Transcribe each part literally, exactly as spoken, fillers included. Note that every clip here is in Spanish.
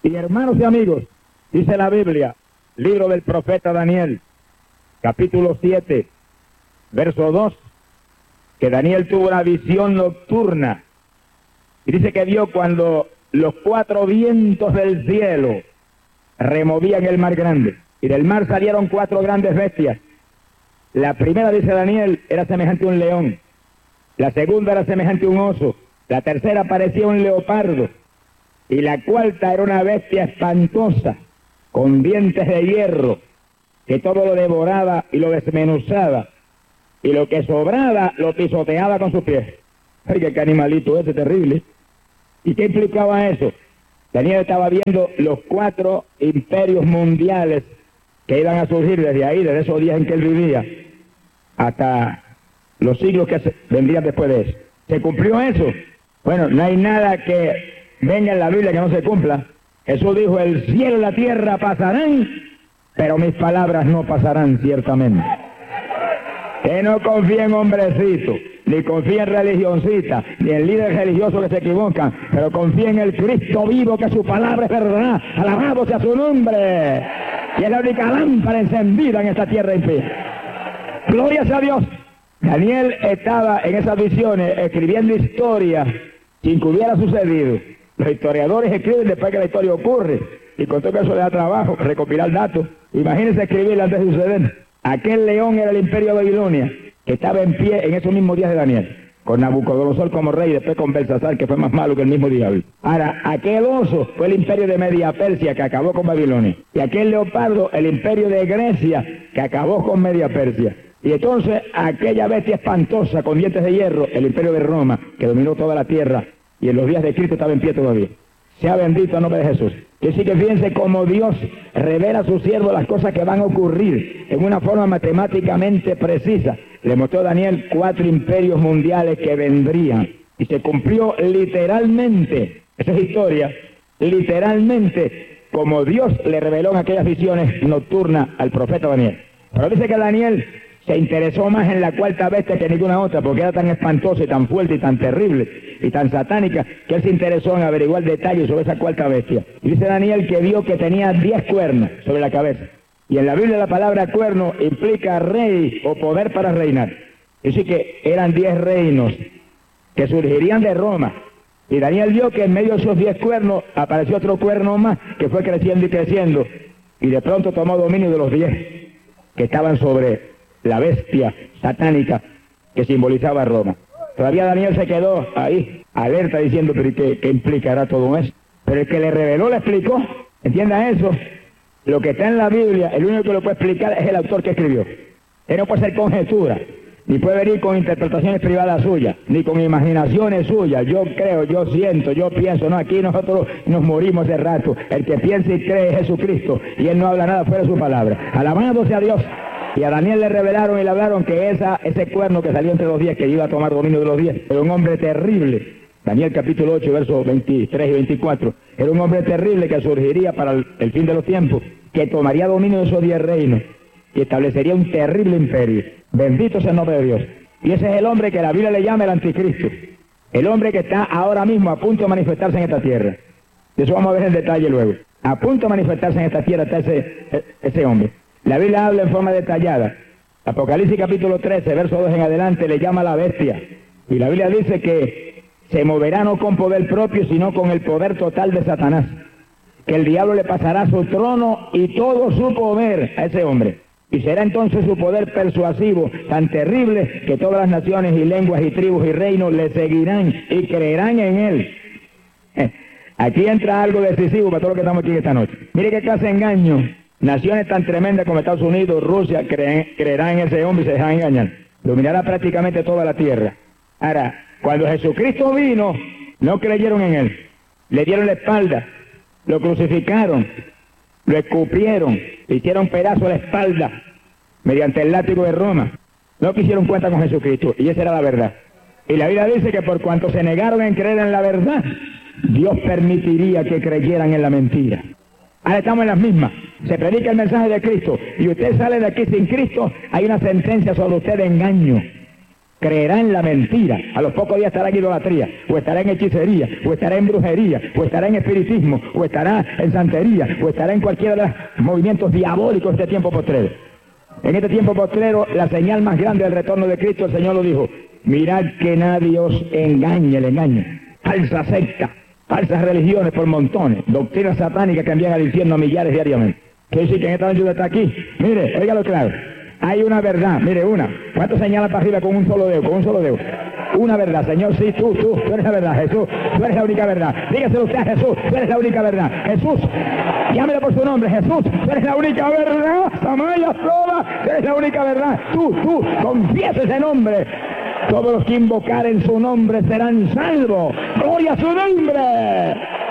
Y hermanos y amigos, dice la Biblia, libro del profeta Daniel, capítulo siete, verso dos, que Daniel tuvo una visión nocturna. Y dice que vio cuando los cuatro vientos del cielo removían el mar grande. Y del mar salieron cuatro grandes bestias. La primera, dice Daniel, era semejante a un león. La segunda era semejante a un oso. La tercera parecía un leopardo. Y la cuarta era una bestia espantosa, con dientes de hierro, que todo lo devoraba y lo desmenuzaba. Y lo que sobraba lo pisoteaba con sus pies. ¡Ay, qué animalito ese terrible! ¿Y qué implicaba eso? Daniel estaba viendo los cuatro imperios mundiales que iban a surgir desde ahí, desde esos días en que él vivía, hasta los siglos que se vendrían después de eso. ¿Se cumplió eso? Bueno, no hay nada que venga en la Biblia que no se cumpla. Jesús dijo, el cielo y la tierra pasarán, pero mis palabras no pasarán ciertamente. Que no confíe en hombrecitos, ni confíe en religioncitas, ni en líderes religiosos que se equivocan, pero confíe en el Cristo vivo, que su palabra es verdad. Alabado sea su nombre. Y es la única lámpara encendida en esta tierra impía. Gloria sea a Dios. Daniel estaba en esas visiones escribiendo historias sin que hubiera sucedido. Los historiadores escriben después que la historia ocurre, y con todo eso le da trabajo recopilar datos. Imagínense escribirla antes de suceder. Aquel león era el imperio de Babilonia, que estaba en pie en esos mismos días de Daniel, con Nabucodonosor como rey, después con Belsasar, que fue más malo que el mismo diablo. Ahora, aquel oso fue el imperio de Media Persia, que acabó con Babilonia. Y aquel leopardo, el imperio de Grecia, que acabó con Media Persia. Y entonces, aquella bestia espantosa con dientes de hierro, el imperio de Roma, que dominó toda la tierra, y en los días de Cristo estaba en pie todavía. Sea bendito el nombre de Jesús. Que sí, que fíjense cómo Dios revela a sus siervos las cosas que van a ocurrir en una forma matemáticamente precisa. Le mostró a Daniel cuatro imperios mundiales que vendrían. Y se cumplió literalmente, esa es historia, literalmente, como Dios le reveló en aquellas visiones nocturnas al profeta Daniel. Pero dice que Daniel se interesó más en la cuarta bestia que ninguna otra, porque era tan espantosa y tan fuerte y tan terrible y tan satánica, que él se interesó en averiguar detalles sobre esa cuarta bestia. Y dice Daniel que vio que tenía diez cuernos sobre la cabeza. Y en la Biblia la palabra cuerno implica rey o poder para reinar. Así que eran diez reinos que surgirían de Roma. Y Daniel vio que en medio de esos diez cuernos apareció otro cuerno más, que fue creciendo y creciendo. Y de pronto tomó dominio de los diez que estaban sobre la bestia satánica que simbolizaba a Roma. Todavía Daniel se quedó ahí, alerta, diciendo, pero ¿qué, qué implicará todo eso? Pero el que le reveló le explicó. Entienda eso. Lo que está en la Biblia, el único que lo puede explicar es el autor que escribió. Él no puede ser conjetura, ni puede venir con interpretaciones privadas suyas, ni con imaginaciones suyas. Yo creo, yo siento, yo pienso. No, aquí nosotros nos morimos de rato. El que piensa y cree es Jesucristo, y él no habla nada fuera de su palabra. Alabado sea Dios. Y a Daniel le revelaron y le hablaron que esa, ese cuerno que salió entre los diez, que iba a tomar dominio de los diez, era un hombre terrible. Daniel capítulo ocho, versos veintitrés y veinticuatro. Era un hombre terrible que surgiría para el, el fin de los tiempos, que tomaría dominio de esos diez reinos y establecería un terrible imperio. Bendito sea el nombre de Dios. Y ese es el hombre que la Biblia le llama el anticristo. El hombre que está ahora mismo a punto de manifestarse en esta tierra. De eso vamos a ver en detalle luego. A punto de manifestarse en esta tierra está ese, ese hombre. La Biblia habla en forma detallada. Apocalipsis capítulo trece, verso dos en adelante, le llama la bestia. Y la Biblia dice que se moverá no con poder propio, sino con el poder total de Satanás. Que el diablo le pasará su trono y todo su poder a ese hombre. Y será entonces su poder persuasivo tan terrible que todas las naciones y lenguas y tribus y reinos le seguirán y creerán en él. Aquí entra algo decisivo para todos los que estamos aquí esta noche. Mire qué clase de engaño. Naciones tan tremendas como Estados Unidos, Rusia, creen, creerán en ese hombre y se dejarán engañar. Dominará prácticamente toda la tierra. Ahora, cuando Jesucristo vino, no creyeron en él. Le dieron la espalda, lo crucificaron, lo escupieron, le hicieron pedazo a la espalda mediante el látigo de Roma. No quisieron cuenta con Jesucristo, y esa era la verdad. Y la Biblia dice que por cuanto se negaron en creer en la verdad, Dios permitiría que creyeran en la mentira. Ahora estamos en las mismas. Se predica el mensaje de Cristo y usted sale de aquí sin Cristo, hay una sentencia sobre usted de engaño. creerá en la mentira, a los pocos días estará en idolatría, o estará en hechicería, o estará en brujería, o estará en espiritismo, o estará en santería, o estará en cualquiera de los movimientos diabólicos de este tiempo postrero. En este tiempo postrero, la señal más grande del retorno de Cristo, el Señor lo dijo: mirad que nadie os engañe, le engañe. Falsa secta, falsas religiones por montones, doctrinas satánicas que envían al infierno a millares diariamente. Quiere decir que en esta noche usted está aquí. Mire, óigalo claro. Hay una verdad, mire, una. ¿Cuánto señala para arriba con un solo dedo? Con un solo dedo. Una verdad, Señor, sí, tú, tú, tú eres la verdad, Jesús, tú eres la única verdad. Dígaselo usted a Jesús, tú eres la única verdad. Jesús, llámelo por su nombre, Jesús, tú eres la única verdad. Samaya, toda, tú eres la única verdad. Tú, tú, confiesa ese nombre. Todos los que invocaren su nombre serán salvos. ¡Gloria a su nombre!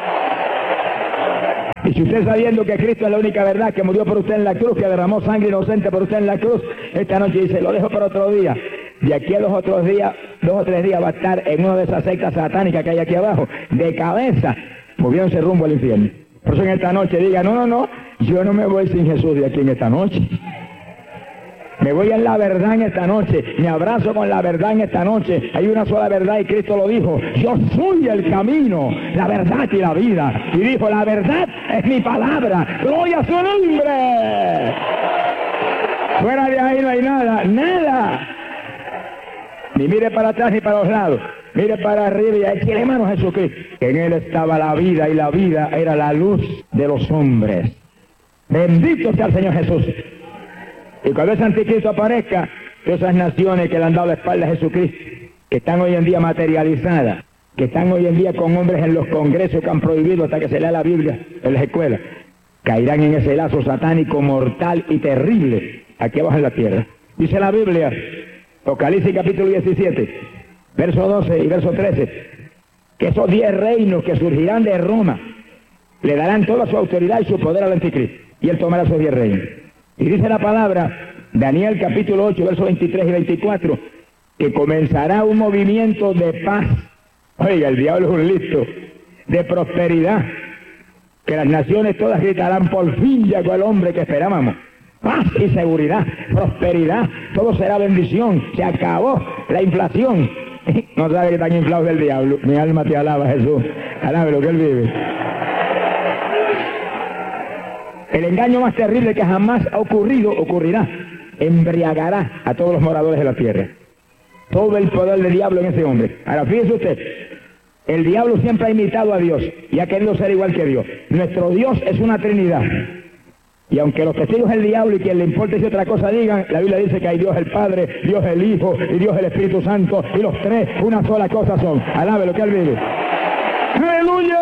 Y si usted sabiendo que Cristo es la única verdad, que murió por usted en la cruz, que derramó sangre inocente por usted en la cruz, esta noche dice, lo dejo para otro día. De aquí a los otros días, dos o tres días va a estar en una de esas sectas satánicas que hay aquí abajo, de cabeza, moviéndose rumbo al infierno. Por eso en esta noche diga, no, no, no, yo no me voy sin Jesús de aquí en esta noche. Me voy en la verdad en esta noche, me abrazo con la verdad en esta noche. Hay una sola verdad y Cristo lo dijo: yo soy el camino, la verdad y la vida. Y dijo, la verdad es mi palabra, gloria a su nombre. Fuera de ahí no hay nada, nada. Ni mire para atrás ni para los lados, mire para arriba y échale mano a Jesucristo. En él estaba la vida y la vida era la luz de los hombres. Bendito sea el Señor Jesús. Y cuando ese anticristo aparezca, todas esas naciones que le han dado la espalda a Jesucristo, que están hoy en día materializadas, que están hoy en día con hombres en los congresos que han prohibido hasta que se lea la Biblia en las escuelas, caerán en ese lazo satánico mortal y terrible aquí abajo en la tierra. Dice la Biblia, Apocalipsis capítulo diecisiete, verso doce y verso trece, que esos diez reinos que surgirán de Roma le darán toda su autoridad y su poder al anticristo, y él tomará esos diez reinos. Y dice la palabra, Daniel capítulo ocho, versos veintitrés y veinticuatro, que comenzará un movimiento de paz. Oiga, el diablo es un listo, de prosperidad, que las naciones todas gritarán, por fin llegó el hombre que esperábamos. Paz y seguridad, prosperidad, todo será bendición, se acabó la inflación. No sabe que están inflados del diablo. Mi alma te alaba, Jesús, alabe lo que él vive. El engaño más terrible que jamás ha ocurrido, ocurrirá. Embriagará a todos los moradores de la tierra. Todo el poder del diablo en ese hombre. Ahora, fíjese usted, el diablo siempre ha imitado a Dios y ha querido ser igual que Dios. Nuestro Dios es una Trinidad. Y aunque los testigos del diablo y quien le importe si otra cosa digan, la Biblia dice que hay Dios el Padre, Dios el Hijo y Dios el Espíritu Santo, y los tres una sola cosa son. Alabe lo que él vive. ¡Aleluya!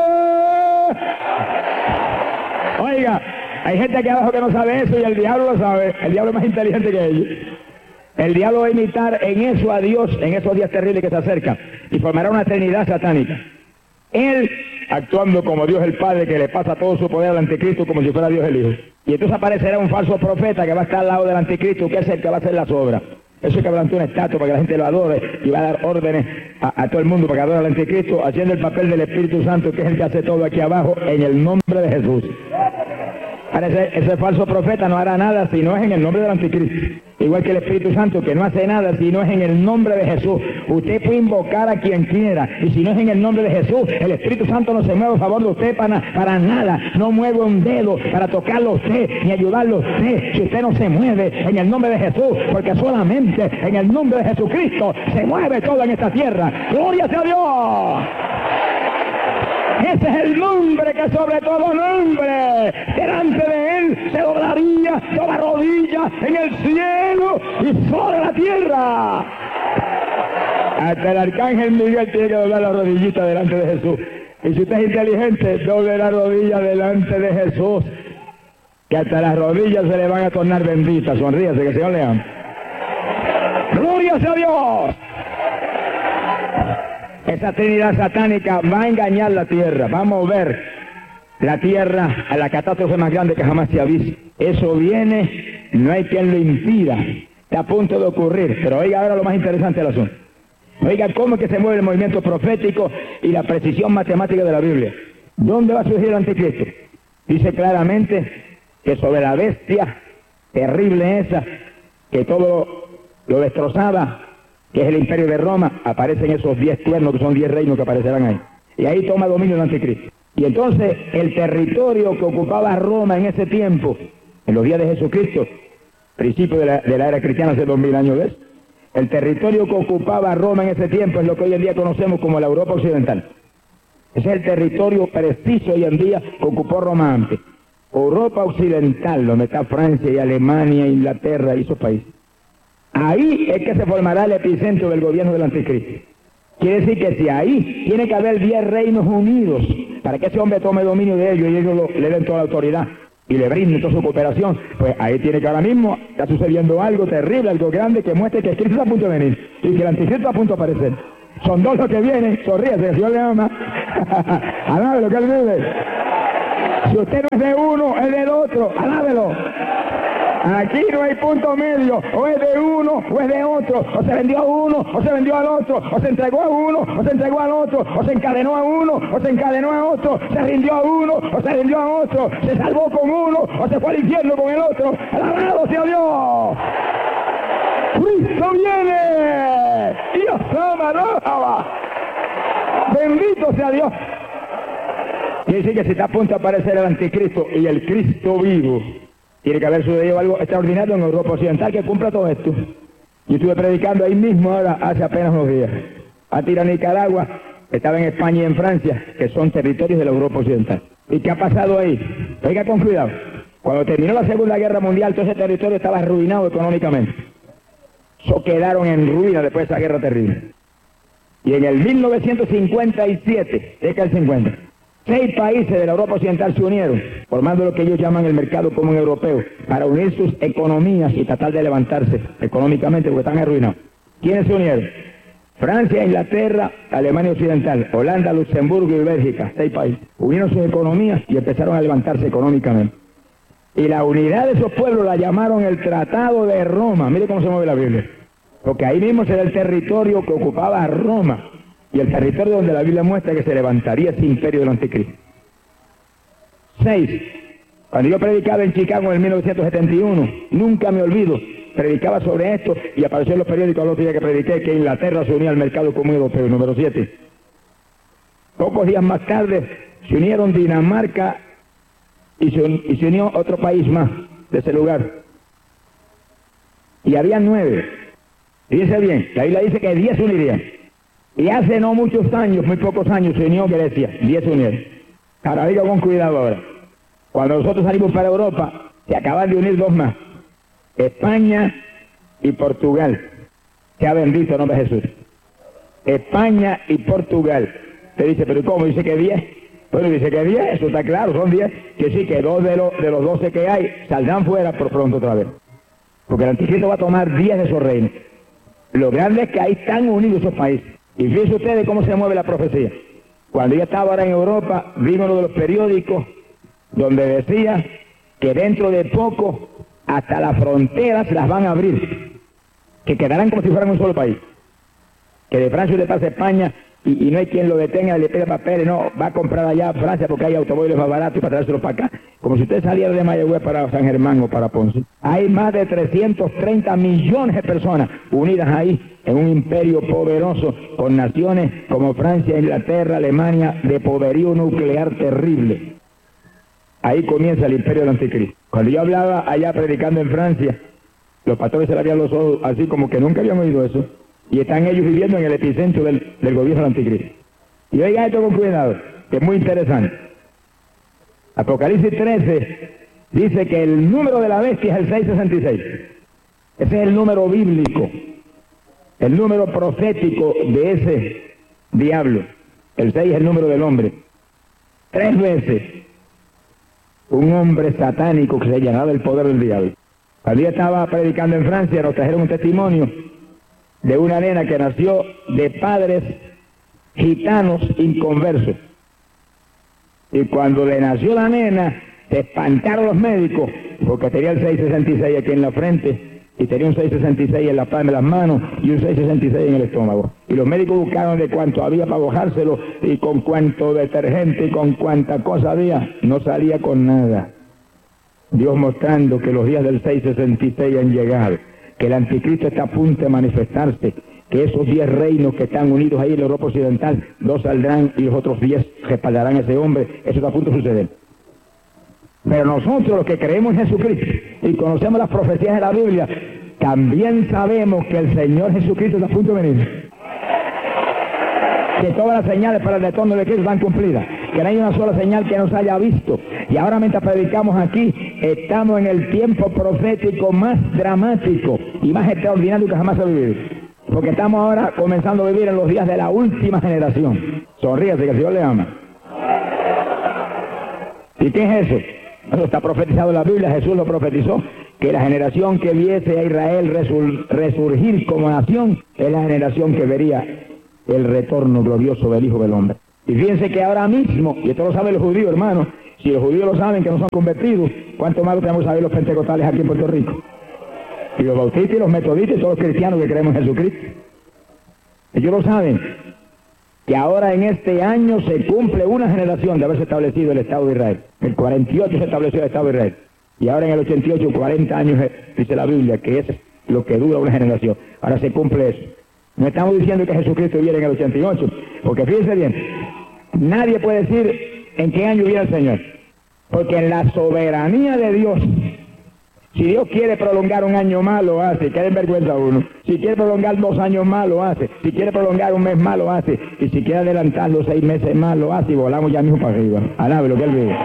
Oiga, hay gente aquí abajo que no sabe eso y el diablo lo sabe. El diablo es más inteligente que ellos. El diablo va a imitar en eso a Dios en esos días terribles que se acercan y formará una trinidad satánica. Él actuando como Dios el Padre, que le pasa todo su poder al anticristo como si fuera Dios el Hijo. Y entonces aparecerá un falso profeta que va a estar al lado del anticristo, que es el que va a hacer las obras. Eso es que plantea una estatua para que la gente lo adore y va a dar órdenes a, a todo el mundo para que adore al anticristo, haciendo el papel del Espíritu Santo, que es el que hace todo aquí abajo, en el nombre de Jesús. Ahora ese, ese falso profeta no hará nada si no es en el nombre del anticristo. Igual que el Espíritu Santo, que no hace nada si no es en el nombre de Jesús. Usted puede invocar a quien quiera, y si no es en el nombre de Jesús, el Espíritu Santo no se mueve a favor de usted para, para nada. No mueve un dedo para tocarlo a usted, ni ayudarlo a usted, si usted no se mueve en el nombre de Jesús, porque solamente en el nombre de Jesucristo se mueve todo en esta tierra. ¡Gloria sea a Dios! Ese es el nombre que sobre todo nombre, delante de él se doblaría toda rodilla en el cielo y sobre la tierra. Hasta el arcángel Miguel tiene que doblar la rodillita delante de Jesús. Y si usted es inteligente, doble la rodilla delante de Jesús, que hasta las rodillas se le van a tornar benditas. Sonríase, que el Señor le ama. ¡Gloria sea a Dios! Esa trinidad satánica va a engañar la tierra, va a mover la tierra a la catástrofe más grande que jamás se ha visto. Eso viene, no hay quien lo impida, está a punto de ocurrir. Pero oiga ahora lo más interesante del asunto. Oiga cómo es que se mueve el movimiento profético y la precisión matemática de la Biblia. ¿Dónde va a surgir el anticristo? Dice claramente que sobre la bestia terrible esa, que todo lo destrozaba, que es el imperio de Roma, aparecen esos diez cuernos que son diez reinos que aparecerán ahí. Y ahí toma dominio el anticristo. Y entonces el territorio que ocupaba Roma en ese tiempo, en los días de Jesucristo, principio de la, de la era cristiana hace dos mil años, ¿ves? El territorio que ocupaba Roma en ese tiempo es lo que hoy en día conocemos como la Europa Occidental. Ese es el territorio preciso hoy en día que ocupó Roma antes. Europa Occidental, donde está Francia y Alemania, Inglaterra y esos países. Ahí es que se formará el epicentro del gobierno del anticristo. Quiere decir que si ahí tiene que haber diez reinos unidos para que ese hombre tome dominio de ellos y ellos lo, le den toda la autoridad y le brinden toda su cooperación, pues ahí tiene que ahora mismo está sucediendo algo terrible, algo grande que muestre que Cristo está a punto de venir y que el anticristo está a punto de aparecer. Son dos los que vienen, sonríe, que el Señor le ama. Alábelo, que él vive. Si usted no es de uno, es del otro, alábelo. Aquí no hay punto medio, o es de uno o es de otro, o se vendió a uno, o se vendió al otro, o se entregó a uno, o se entregó al otro, o se encadenó a uno, o se encadenó a otro, se rindió a uno, o se rindió a otro, se salvó con uno, o se fue al infierno con el otro. ¡Alabado sea Dios! ¡Cristo viene! ¡Dios ama, alaba! ¡Bendito sea Dios! Quiere decir que si está a punto de aparecer el anticristo y el Cristo vivo, tiene que haber sucedido algo extraordinario en Europa Occidental que cumpla todo esto. Yo estuve predicando ahí mismo ahora, hace apenas unos días. Antes a Nicaragua, estaba en España y en Francia, que son territorios de la Europa Occidental. ¿Y qué ha pasado ahí? Oiga con cuidado. Cuando terminó la Segunda Guerra Mundial, todo ese territorio estaba arruinado económicamente. So quedaron en ruina después de esa guerra terrible. Y en el mil novecientos cincuenta y siete, década del cincuenta, seis países de la Europa Occidental se unieron, formando lo que ellos llaman el mercado común europeo, para unir sus economías y tratar de levantarse económicamente porque están arruinados. ¿Quiénes se unieron? Francia, Inglaterra, Alemania Occidental, Holanda, Luxemburgo y Bélgica, seis países. Unieron sus economías y empezaron a levantarse económicamente. Y la unidad de esos pueblos la llamaron el Tratado de Roma. Mire cómo se mueve la Biblia. Porque ahí mismo será el territorio que ocupaba Roma. Y el territorio donde la Biblia muestra que se levantaría ese imperio del anticristo. Seis. Cuando yo predicaba en Chicago en el mil novecientos setenta y uno, nunca me olvido, predicaba sobre esto y apareció en los periódicos al otro día que prediqué que Inglaterra se unía al mercado común europeo, número siete. Pocos días más tarde se unieron Dinamarca y se, y se unió otro país más de ese lugar. Y había nueve. Fíjense bien, la Biblia dice que diez se unirían. Y hace no muchos años, muy pocos años, se unió Grecia, diez se unieron. Ahora digo con cuidado ahora. Cuando nosotros salimos para Europa, se acaban de unir dos más. España y Portugal. Sea bendito el nombre de Jesús. España y Portugal. Te dice, pero ¿cómo? Dice que diez. Bueno, dice que diez, eso está claro, son diez. Que sí, que dos de los, de los doce que hay saldrán fuera por pronto otra vez. Porque el anticristo va a tomar diez de esos reinos. Lo grande es que ahí están unidos esos países. Y fíjense ustedes cómo se mueve la profecía. Cuando yo estaba ahora en Europa, vimos uno de los periódicos donde decía que dentro de poco hasta las fronteras las van a abrir, que quedarán como si fueran un solo país. Que de Francia usted pasa a España y, y no hay quien lo detenga, le pide papeles, no, va a comprar allá a Francia porque hay automóviles más baratos y para traérselos para acá. Como si usted saliera de Mayagüez para San Germán o para Ponce. Hay más de trescientos treinta millones de personas unidas ahí en un imperio poderoso con naciones como Francia, Inglaterra, Alemania, de poderío nuclear terrible. Ahí comienza el imperio del anticristo. Cuando yo hablaba allá predicando en Francia, los pastores se le abrían los ojos así como que nunca habían oído eso. Y están ellos viviendo en el epicentro del, del gobierno del anticristo. Y oiga esto con cuidado, que es muy interesante. Apocalipsis trece dice que el número de la bestia es el seiscientos sesenta y seis. Ese es el número bíblico, el número profético de ese diablo. El seis es el número del hombre. Tres veces un hombre satánico que se llenaba del poder del diablo. Cuando yo estaba predicando en Francia, nos trajeron un testimonio de una nena que nació de padres gitanos inconversos. Y cuando le nació la nena, se espantaron los médicos, porque tenía el seiscientos sesenta y seis aquí en la frente, y tenía un seiscientos sesenta y seis en la palma de las manos, y un seiscientos sesenta y seis en el estómago. Y los médicos buscaron de cuánto había para bajárselo, y con cuánto detergente, y con cuánta cosa había, no salía con nada. Dios mostrando que los días del seiscientos sesenta y seis han llegado, que el anticristo está a punto de manifestarse, que esos diez reinos que están unidos ahí en la Europa Occidental, dos saldrán y los otros diez respaldarán a ese hombre. Eso está a punto de suceder. Pero nosotros, los que creemos en Jesucristo y conocemos las profecías de la Biblia, también sabemos que el Señor Jesucristo está a punto de venir. Que todas las señales para el retorno de Cristo están cumplidas. Que no hay una sola señal que nos haya visto. Y ahora mientras predicamos aquí, estamos en el tiempo profético más dramático y más extraordinario que jamás se ha vivido. Porque estamos ahora comenzando a vivir en los días de la última generación. Sonríase, que el Señor le ama. ¿Y qué es eso? Eso está profetizado en la Biblia, Jesús lo profetizó, que la generación que viese a Israel resur resurgir como nación es la generación que vería el retorno glorioso del Hijo del Hombre. Y fíjense que ahora mismo, y esto lo saben los judíos, hermanos, si los judíos lo saben que no son convertidos, ¿cuánto más lo tenemos que saber los pentecostales aquí en Puerto Rico? Y los bautistas y los metodistas y todos los cristianos que creemos en Jesucristo. Ellos lo saben, que ahora en este año se cumple una generación de haberse establecido el Estado de Israel. En el cuarenta y ocho se estableció el Estado de Israel. Y ahora en el ochenta y ocho, cuarenta años, dice la Biblia, que es lo que dura una generación. Ahora se cumple eso. No estamos diciendo que Jesucristo viene en el ochenta y ocho, porque fíjense bien, nadie puede decir en qué año viene el Señor. Porque en la soberanía de Dios, si Dios quiere prolongar un año más, lo hace, que den vergüenza a uno. Si quiere prolongar dos años más, lo hace. Si quiere prolongar un mes más, lo hace. Y si quiere adelantar los seis meses más, lo hace y volamos ya mismo para arriba. Alabe lo que Él vive.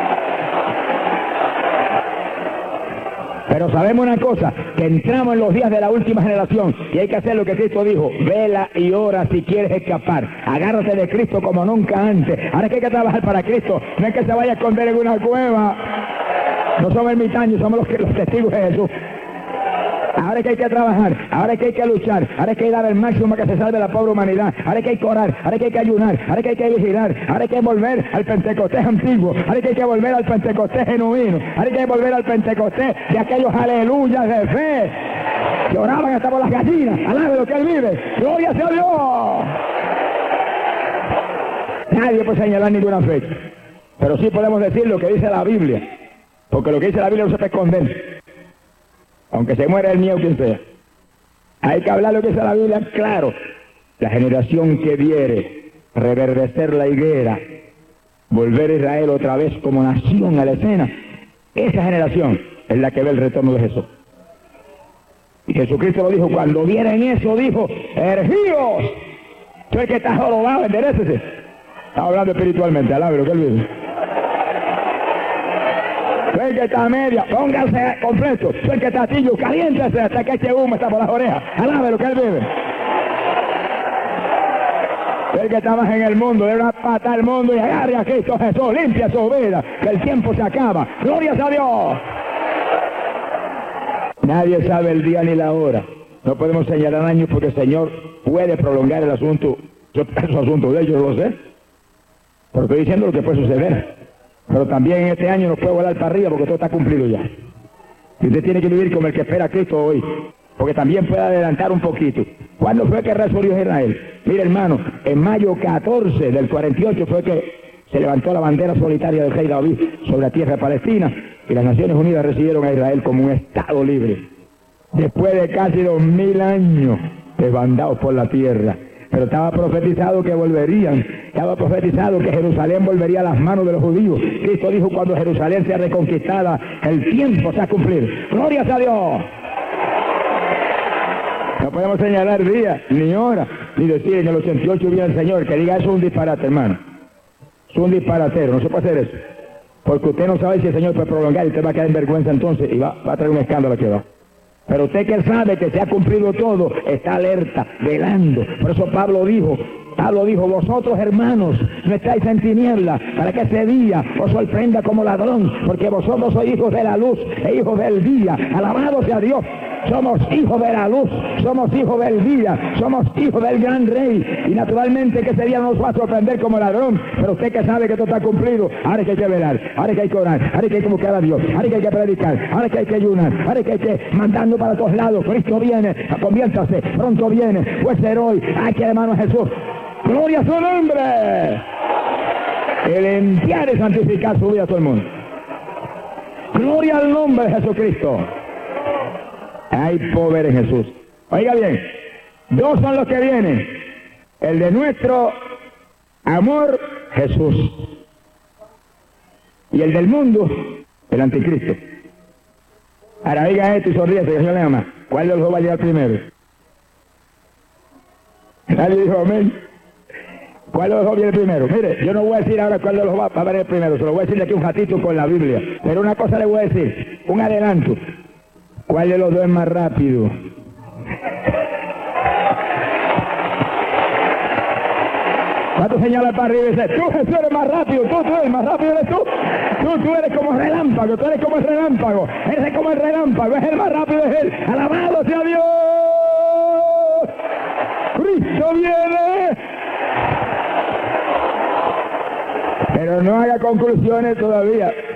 Pero sabemos una cosa, que entramos en los días de la última generación y hay que hacer lo que Cristo dijo: vela y ora si quieres escapar. Agárrate de Cristo como nunca antes. Ahora es que hay que trabajar para Cristo, no es que se vaya a esconder en una cueva. No somos ermitaños, somos los, que, los testigos de Jesús. Ahora es que hay que trabajar, ahora es que hay que luchar, ahora es que hay que dar el máximo para que se salve la pobre humanidad, ahora es que hay que orar, ahora es que hay que ayunar, ahora es que hay que vigilar, ahora hay que volver al Pentecostés antiguo, ahora es que hay que volver al Pentecostés genuino, ahora hay que volver al Pentecostés de aquellos aleluyas de fe que oraban hasta por las gallinas. Alabe lo que Él vive, gloria sea a Dios. Nadie puede señalar ninguna fecha, pero sí podemos decir lo que dice la Biblia, porque lo que dice la Biblia no se puede esconder. Aunque se muera el mío quien sea. Hay que hablar lo que dice la Biblia, claro. La generación que viere reverdecer la higuera, volver a Israel otra vez como nación a la escena, esa generación es la que ve el retorno de Jesús. Y Jesucristo lo dijo, cuando vieren eso, dijo: ergíos, tú el que está jorobado, enderécese. Está hablando espiritualmente, alabe lo que Él vive. El que está a media, póngase completo. El que está tillo, caliéntese hasta que eche humo, está por las orejas. Alabe lo que Él vive. El que está más en el mundo, de una pata al mundo y agarre a Cristo Jesús, limpia su vida, que el tiempo se acaba. ¡Gloria a Dios! Nadie sabe el día ni la hora. No podemos señalar años porque el Señor puede prolongar el asunto. Yo es un asunto de ellos, lo sé. Pero estoy diciendo lo que puede suceder. Pero también en este año nos puede volar para arriba porque todo está cumplido ya. Y usted tiene que vivir como el que espera a Cristo hoy, porque también puede adelantar un poquito. ¿Cuándo fue que resurgió Israel? Mire, hermano, en mayo catorce del cuarenta y ocho fue que se levantó la bandera solitaria del rey David sobre la tierra de Palestina y las Naciones Unidas recibieron a Israel como un estado libre. Después de casi dos mil años desbandados por la tierra. Pero estaba profetizado que volverían, estaba profetizado que Jerusalén volvería a las manos de los judíos. Cristo dijo: cuando Jerusalén sea reconquistada, el tiempo se va a cumplir. ¡Gloria a Dios! No podemos señalar día, ni hora, ni decir en el ochenta y ocho viene el Señor. Que diga eso es un disparate, hermano. Es un disparatero, no se puede hacer eso. Porque usted no sabe si el Señor puede prolongar y usted va a quedar en vergüenza entonces y va, va a traer un escándalo aquí abajo. Pero usted que sabe que se ha cumplido todo, está alerta, velando. Por eso Pablo dijo, Pablo dijo, vosotros hermanos, no estáis en tinieblas, para que ese día os sorprenda como ladrón, porque vosotros sois hijos de la luz e hijos del día. Alabado sea Dios. Somos hijos de la luz, somos hijos del día, somos hijos del gran rey. Y naturalmente que ese día no nos va a sorprender como ladrón, pero usted que sabe que todo está cumplido, ahora que hay que velar, ahora que hay que orar, ahora que hay que buscar a Dios, ahora que hay que predicar, ahora que hay que ayunar, ahora que hay que mandando para todos lados. Cristo viene, conviértase, pronto viene, pues ser hoy, hay que hermano Jesús. ¡Gloria a su nombre! El limpiar y santificar su vida a todo el mundo. ¡Gloria al nombre de Jesucristo! Hay poder en Jesús. Oiga bien, Dos son los que vienen. El de nuestro amor, Jesús. Y el del mundo, el anticristo. Ahora diga esto y sonríe, que yo le ama. ¿Cuál de los dos va a llegar primero? Nadie dijo amén. ¿Cuál de los dos viene primero? Mire, yo no voy a decir ahora cuál de los dos va a venir primero, se lo voy a decir de aquí un ratito con la Biblia. Pero una cosa le voy a decir, un adelanto. ¿Cuál de los dos es más rápido? ¿Cuánto señala para arriba y dice, tú Jesús eres más rápido, tú, tú eres más rápido eres tú? Tú, tú eres como el relámpago, tú eres como el relámpago, eres como el relámpago, es el más rápido, es él. ¡Alabado sea Dios! ¡Cristo viene! Pero no haga conclusiones todavía.